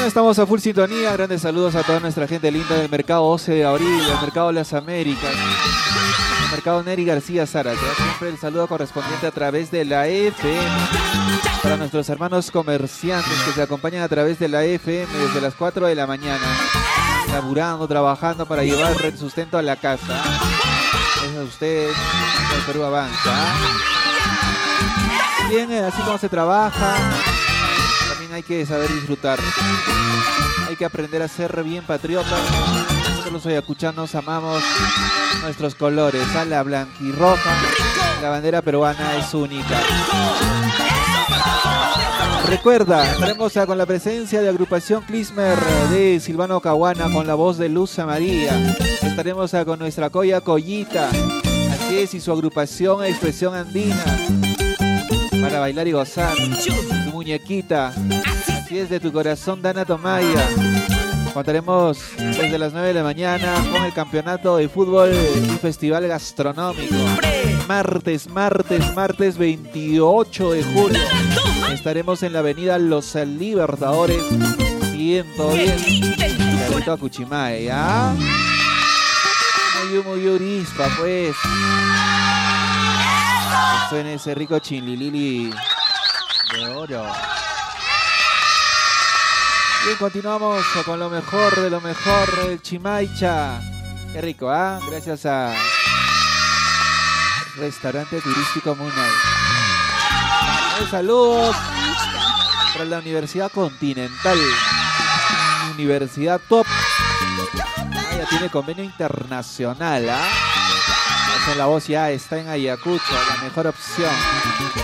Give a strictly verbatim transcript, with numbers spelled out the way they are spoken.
Bueno, estamos a full sintonía. Grandes saludos a toda nuestra gente linda del mercado doce de abril, del mercado Las Américas, del mercado Neri García Zárate. Siempre el saludo correspondiente a través de la F M. Para nuestros hermanos comerciantes que se acompañan a través de la F M desde las cuatro de la mañana, laburando, trabajando para llevar el sustento a la casa. Gracias a ustedes, el Perú avanza. Bien, así como se trabaja, también hay que saber disfrutar. Hay que aprender a ser bien patriotas. Nosotros los ayacuchanos amamos nuestros colores, a la blanquirroja. La bandera peruana es única. Recuerda, estaremos con la presencia de agrupación Clismer de Silvano Caguana con la voz de Luza María. Estaremos con nuestra Coya Collita, así es, y su agrupación Expresión Andina, para bailar y gozar. Tu muñequita, así es, de tu corazón, Dana Tomaya. Contaremos desde las nueve de la mañana con el campeonato de fútbol y festival gastronómico. Martes, martes, martes veintiocho de julio. Estaremos en la avenida Los Libertadores, ciento diez, Carrito Acuchimae, ¿ya? Muy, muy urispa, pues. Que suene ese rico chinlilili de oro. Bien, continuamos con lo mejor de lo mejor del Chimaicha. Qué rico, ¿ah? ¿eh? Gracias a Restaurante Turístico Munay. Saludos para la Universidad Continental, Universidad Top. Ah, ya tiene convenio internacional, ¿ah? ¿eh? La voz ya está en Ayacucho, la mejor opción.